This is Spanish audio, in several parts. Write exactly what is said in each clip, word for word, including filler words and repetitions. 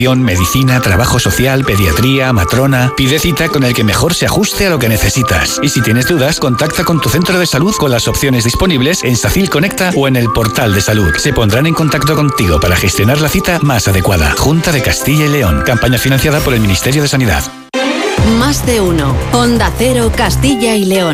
Medicina, trabajo social, pediatría, matrona. Pide cita con el que mejor se ajuste a lo que necesitas. Y si tienes dudas, contacta con tu centro de salud con las opciones disponibles en Sacil Conecta o en el portal de salud. Se pondrán en contacto contigo para gestionar la cita más adecuada. Junta de Castilla y León. Campaña financiada por el Ministerio de Sanidad. Más de uno. Onda Cero, Castilla y León.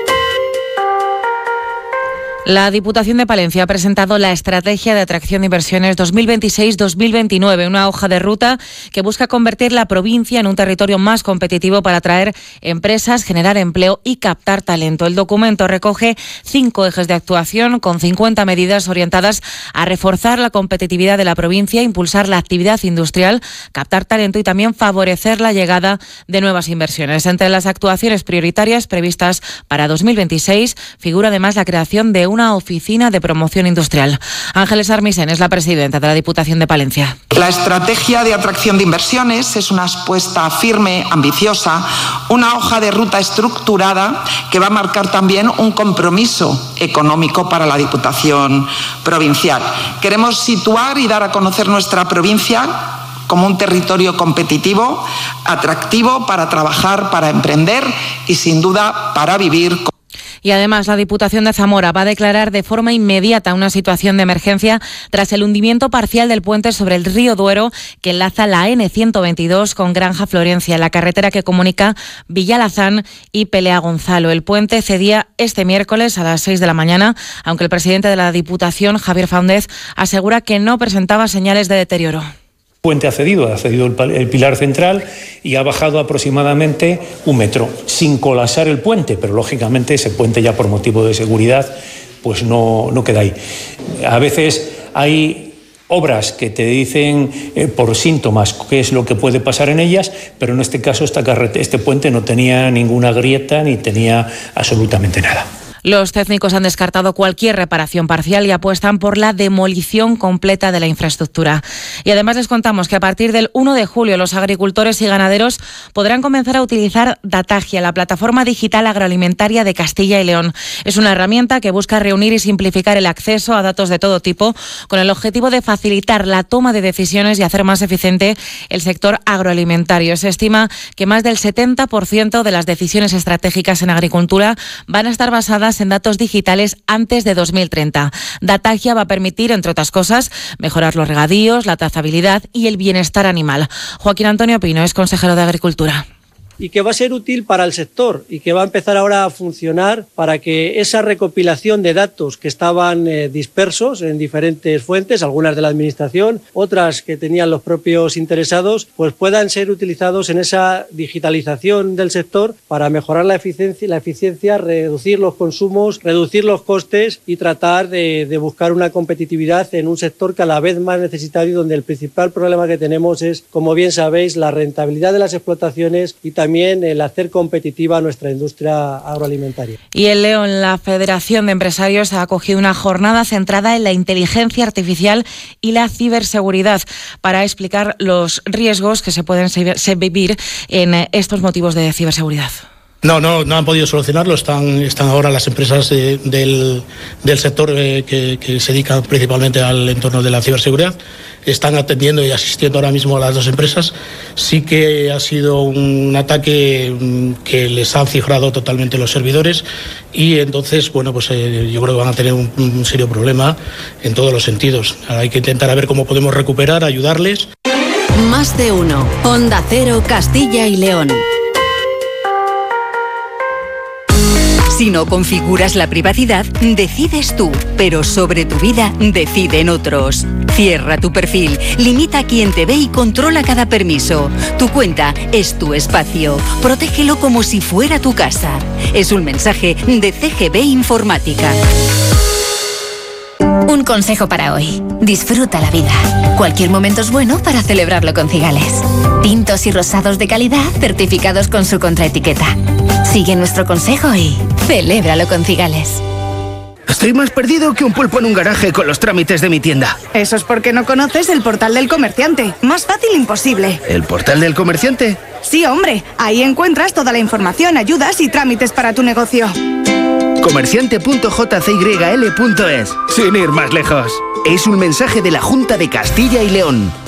La Diputación de Palencia ha presentado la Estrategia de Atracción de Inversiones dos mil veintiséis dos mil veintinueve, una hoja de ruta que busca convertir la provincia en un territorio más competitivo para atraer empresas, generar empleo y captar talento. El documento recoge cinco ejes de actuación con cincuenta medidas orientadas a reforzar la competitividad de la provincia, impulsar la actividad industrial, captar talento y también favorecer la llegada de nuevas inversiones. Entre las actuaciones prioritarias previstas para dos mil veintiséis figura además la creación de un una oficina de promoción industrial. Ángeles Armisen es la presidenta de la Diputación de Palencia. La estrategia de atracción de inversiones es una apuesta firme, ambiciosa, una hoja de ruta estructurada que va a marcar también un compromiso económico para la Diputación provincial. Queremos situar y dar a conocer nuestra provincia como un territorio competitivo, atractivo para trabajar, para emprender y sin duda para vivir. Y además la Diputación de Zamora va a declarar de forma inmediata una situación de emergencia tras el hundimiento parcial del puente sobre el río Duero que enlaza la ene ciento veintidós con Granja Florencia, la carretera que comunica Villalazán y Pelea Gonzalo. El puente cedía este miércoles a las seis de la mañana, aunque el presidente de la Diputación, Javier Faúndez, asegura que no presentaba señales de deterioro. El puente ha cedido, ha cedido el, el pilar central y ha bajado aproximadamente un metro, sin colapsar el puente, pero lógicamente ese puente ya por motivo de seguridad pues no, no queda ahí. A veces hay obras que te dicen eh, por síntomas qué es lo que puede pasar en ellas, pero en este caso esta carrete, este puente no tenía ninguna grieta ni tenía absolutamente nada. Los técnicos han descartado cualquier reparación parcial y apuestan por la demolición completa de la infraestructura. Y además les contamos que a partir del uno de julio los agricultores y ganaderos podrán comenzar a utilizar Datagia, la plataforma digital agroalimentaria de Castilla y León. Es una herramienta que busca reunir y simplificar el acceso a datos de todo tipo con el objetivo de facilitar la toma de decisiones y hacer más eficiente el sector agroalimentario. Se estima que más del setenta por ciento de las decisiones estratégicas en agricultura van a estar basadas en datos digitales antes de dos mil treinta. Datagia va a permitir, entre otras cosas, mejorar los regadíos, la trazabilidad y el bienestar animal. Joaquín Antonio Pino es consejero de Agricultura. Y que va a ser útil para el sector y que va a empezar ahora a funcionar para que esa recopilación de datos que estaban eh, dispersos en diferentes fuentes, algunas de la Administración, otras que tenían los propios interesados, pues puedan ser utilizados en esa digitalización del sector para mejorar la eficiencia, la eficiencia, reducir los consumos, reducir los costes y tratar de, de buscar una competitividad en un sector cada vez más necesitado y donde el principal problema que tenemos es, como bien sabéis, la rentabilidad de las explotaciones y también también el hacer competitiva nuestra industria agroalimentaria. Y en León, la Federación de Empresarios ha acogido una jornada centrada en la inteligencia artificial y la ciberseguridad para explicar los riesgos que se pueden vivir en estos motivos de ciberseguridad. No, no, no han podido solucionarlo. Están, están ahora las empresas eh, del, del sector eh, que, que se dedican principalmente al entorno de la ciberseguridad. Están atendiendo y asistiendo ahora mismo a las dos empresas. Sí que ha sido un ataque que les han cifrado totalmente los servidores y entonces, bueno, pues eh, yo creo que van a tener un, un serio problema en todos los sentidos. Ahora hay que intentar a ver cómo podemos recuperar, ayudarles. Más de uno. Onda Cero, Castilla y León. Si no configuras la privacidad, decides tú, pero sobre tu vida deciden otros. Cierra tu perfil, limita a quien te ve y controla cada permiso. Tu cuenta es tu espacio. Protégelo como si fuera tu casa. Es un mensaje de C G B Informática. Un consejo para hoy. Disfruta la vida. Cualquier momento es bueno para celebrarlo con Cigales. Tintos y rosados de calidad certificados con su contraetiqueta. Sigue nuestro consejo y celébralo con Cigales. Estoy más perdido que un pulpo en un garaje con los trámites de mi tienda. Eso es porque no conoces el Portal del Comerciante. Más fácil imposible. ¿El Portal del Comerciante? Sí, hombre. Ahí encuentras toda la información, ayudas y trámites para tu negocio. comerciante punto j c y l punto es. Sin ir más lejos. Es un mensaje de la Junta de Castilla y León.